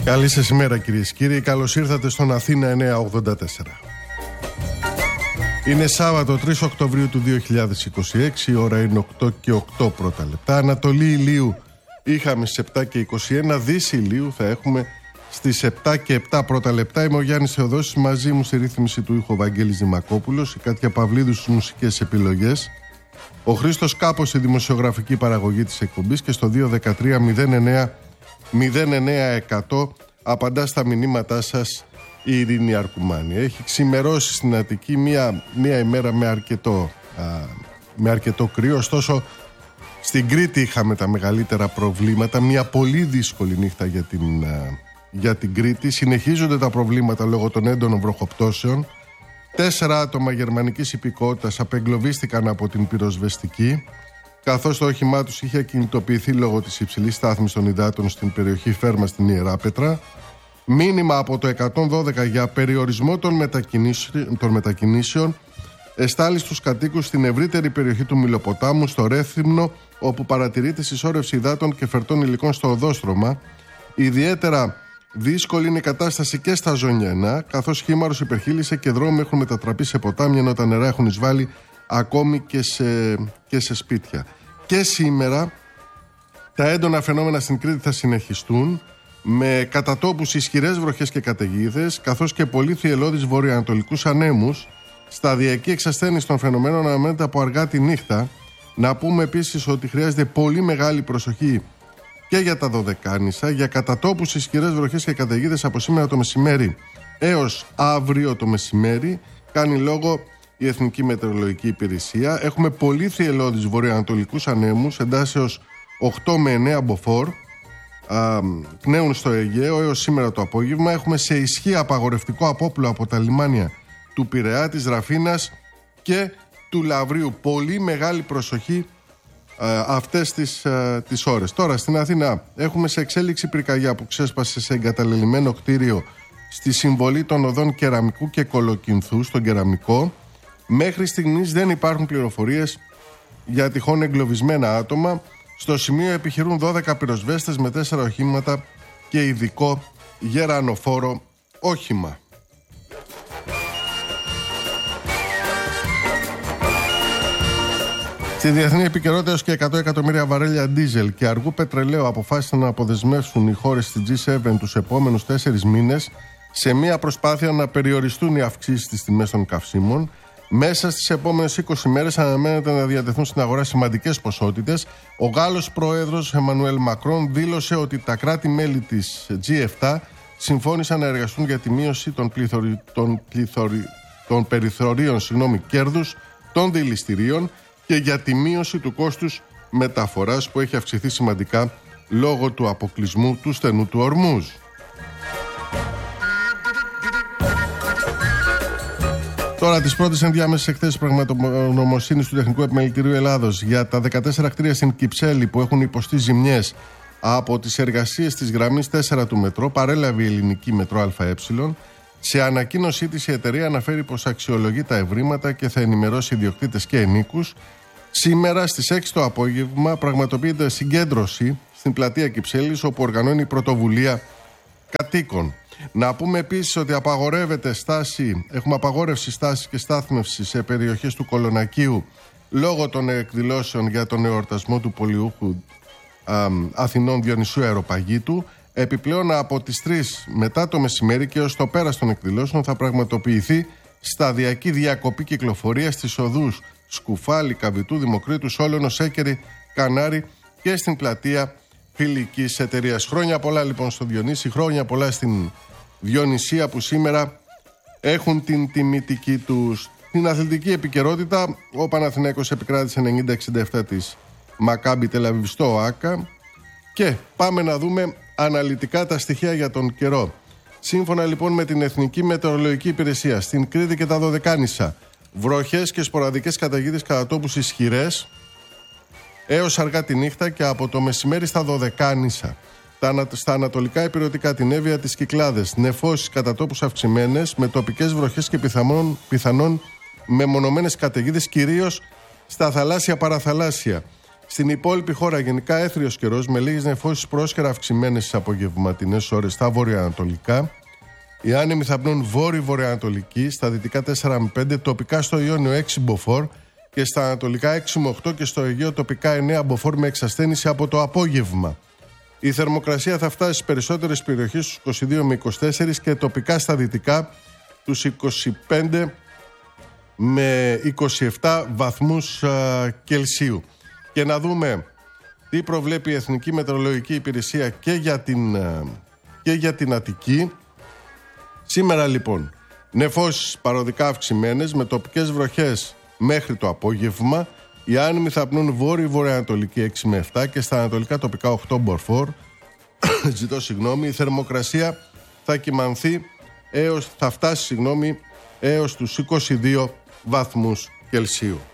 Καλή σας ημέρα κυρίες και κύριοι, καλώς ήρθατε στον Αθήνα 984. Είναι Σάββατο 3 Οκτωβρίου του 2026, η ώρα είναι 8 και 8 πρώτα λεπτά. Ανατολή ηλίου είχαμε στις 7 και 21, δύση ηλίου θα έχουμε στις 7 και 7 πρώτα λεπτά. Είμαι ο Γιάννης Θεοδόσης, μαζί μου στη ρύθμιση του ήχου Βαγγέλης Δημακόπουλος, η Κάτια Παυλίδου στις μουσικές επιλογές, ο Χρήστος Κάπος στη δημοσιογραφική παραγωγή της εκπομπής και στο 213-09-100 απαντά στα μηνύματά σας η Ειρήνη Αρκουμάνη. Έχει ξημερώσει στην Αττική μία ημέρα με αρκετό κρύο, ωστόσο στην Κρήτη είχαμε τα μεγαλύτερα προβλήματα, μια πολύ δύσκολη νύχτα για την Κρήτη. Συνεχίζονται τα προβλήματα λόγω των έντονων βροχοπτώσεων. 4 άτομα γερμανικής υπηκότητας απεγκλωβίστηκαν από την πυροσβεστική, καθώς το όχημά τους είχε κινητοποιηθεί λόγω της υψηλής στάθμης των υδάτων στην περιοχή Φέρμα στην Ιεράπετρα. Μήνυμα από το 112 για περιορισμό των μετακινήσεων εστάλει στους κατοίκους στην ευρύτερη περιοχή του Μυλοποτάμου, στο Ρέθυμνο, όπου παρατηρείται συσσόρευση υδάτων και φερτών υλικών στο οδόστρωμα. Ιδιαίτερα δύσκολη είναι η κατάσταση και στα Ζωνιανά, καθώς χήμαρος υπερχείλησε και δρόμοι έχουν μετατραπεί σε ποτάμια, ενώ τα νερά έχουν εισβάλει ακόμη και σε σπίτια. Και σήμερα τα έντονα φαινόμενα στην Κρήτη θα συνεχιστούν, με κατά τόπους ισχυρές βροχές και καταιγίδες, καθώς και πολύ θυελλώδεις βορειοανατολικούς ανέμους. Σταδιακή εξασθένιση των φαινομένων αναμένεται από αργά τη νύχτα. Να πούμε επίσης ότι χρειάζεται πολύ μεγάλη προσοχή και για τα Δωδεκάνησα, για κατά τόπους ισχυρές βροχές και καταιγίδες από σήμερα το μεσημέρι έως αύριο το μεσημέρι. Κάνει λόγο η Εθνική Μετεωρολογική Υπηρεσία. Έχουμε πολύ θυελλώδεις βορειοανατολικούς ανέμους εντάσεως 8 με 9 μποφόρ. Πνέουν στο Αιγαίο έως σήμερα το απόγευμα. Έχουμε σε ισχύ απαγορευτικό απόπλο από τα λιμάνια του Πειραιά, της Ραφίνας και του Λαυρίου. Πολύ μεγάλη προσοχή αυτές τις ώρες. Τώρα στην Αθήνα έχουμε σε εξέλιξη πυρκαγιά που ξέσπασε σε εγκαταλελειμμένο κτίριο στη συμβολή των οδών Κεραμικού και Κολοκυνθού στον Κεραμικό. Μέχρι στιγμής δεν υπάρχουν πληροφορίες για τυχόν εγκλωβισμένα άτομα. Στο σημείο επιχειρούν 12 πυροσβέστες με 4 οχήματα και ειδικό γερανοφόρο όχημα. Στη διεθνή επικαιρότητα, έως και 100 εκατομμύρια βαρέλια ντίζελ και αργού πετρελαίου αποφάσισαν να αποδεσμεύσουν οι χώρες της G7 τους επόμενους 4 μήνες σε μια προσπάθεια να περιοριστούν οι αυξήσεις στις τιμές των καυσίμων. Μέσα στις επόμενες 20 μέρες αναμένεται να διατεθούν στην αγορά σημαντικές ποσότητες. Ο Γάλλος Πρόεδρος Εμμανουέλ Μακρόν δήλωσε ότι τα κράτη-μέλη της G7 συμφώνησαν να εργαστούν για τη μείωση των περιθωρίων κέρδους των δηληστηρίων και για τη μείωση του κόστους μεταφοράς που έχει αυξηθεί σημαντικά λόγω του αποκλεισμού του στενού του Ορμούζ. Τώρα, τις πρώτες ενδιάμεσες εκθέσεις πραγματογνωμοσύνης του Τεχνικού Επιμελητηρίου Ελλάδος για τα 14 κτίρια στην Κυψέλη που έχουν υποστεί ζημιές από τις εργασίες της γραμμής 4 του μετρό, παρέλαβε η Ελληνική Μετρό ΑΕ. Σε ανακοίνωσή της η εταιρεία αναφέρει πως αξιολογεί τα ευρήματα και θα ενημερώσει ιδιοκτήτες και ενίκους. Σήμερα στις 6 το απόγευμα πραγματοποιείται συγκέντρωση στην πλατεία Κυψέλης, όπου οργανώνει η πρωτοβουλία κατοίκων. Να πούμε επίσης ότι έχουμε απαγόρευση στάσης και στάθμευση σε περιοχές του Κολονακίου λόγω των εκδηλώσεων για τον εορτασμό του Πολιούχου Αθηνών Διονυσίου Αεροπαγήτου. Επιπλέον από τις 3 μετά το μεσημέρι και ως το πέρας των εκδηλώσεων θα πραγματοποιηθεί σταδιακή διακοπή κυκλοφορίας στις οδούς Σκουφάλη, Καβιτού, Δημοκρίτου, Σόλωνο, Σέκερη, Κανάρη και στην πλατεία Φιλικής Εταιρείας. Χρόνια πολλά λοιπόν στο Διονύση, χρόνια πολλά στην Διονυσία που σήμερα έχουν την τιμητική τους. Στην αθλητική επικαιρότητα, ο Παναθηναϊκός επικράτησε 90-67 της Μακάμπι Τελαβίβ στο ΟΑΚΑ. Και πάμε να δούμε αναλυτικά τα στοιχεία για τον καιρό. Σύμφωνα λοιπόν με την Εθνική Μετεωρολογική Υπηρεσία, στην Κρήτη και τα Δωδεκάνησα, βροχές και σποραδικές καταιγίδες κατά τόπους ισχυρές έως αργά τη νύχτα και από το μεσημέρι στα Δωδεκάνησα. Στα ανατολικά υπηρετικά, την Εύβοια, τις Κυκλάδες, νεφώσεις κατά τόπους αυξημένες με τοπικές βροχές και πιθανόν μεμονωμένες καταιγίδες, κυρίως στα θαλάσσια παραθαλάσσια. Στην υπόλοιπη χώρα γενικά έθριος καιρός με λίγες νεφώσεις πρόσκαιρα αυξημένες στις απογευματινές ώρες στα βορειοανατολικά. Οι άνεμοι θα πνούν βόρειο-βορειοανατολική, στα δυτικά 4 με 5, τοπικά στο Ιόνιο 6 μποφόρ και στα ανατολικά 6 με 8 και στο Αιγαίο τοπικά 9 μποφόρ με εξασθένηση από το απόγευμα. Η θερμοκρασία θα φτάσει στις περισσότερες περιοχές στους 22 με 24 και τοπικά στα δυτικά τους 25 με 27 βαθμούς Κελσίου. Και να δούμε τι προβλέπει η Εθνική Μετεωρολογική Υπηρεσία και για την Αττική. Σήμερα λοιπόν νεφώσεις παροδικά αυξημένες με τοπικές βροχές μέχρι το απόγευμα. Οι άνεμοι θα πνούν βόρειο-βορειοανατολική 6 με 7 και στα ανατολικά τοπικά 8 μποφόρ. Η θερμοκρασία θα κυμανθεί θα φτάσει έως τους 22 βαθμούς Κελσίου.